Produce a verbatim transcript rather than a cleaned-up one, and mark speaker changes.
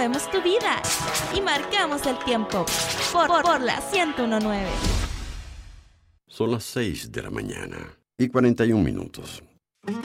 Speaker 1: movemos tu vida y marcamos el tiempo por, por, por la ciento uno punto nueve.
Speaker 2: Son las seis de la mañana y cuarenta y un minutos.